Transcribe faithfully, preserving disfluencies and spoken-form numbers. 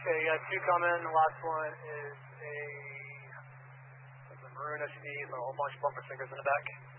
Okay, you got two coming. The last one is a, a maroon S U V with a whole bunch of bumper stickers in the back.